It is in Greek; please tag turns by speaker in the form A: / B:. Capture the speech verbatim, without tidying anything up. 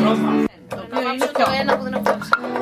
A: Το οποίο είναι πιο ένα που δεν έχω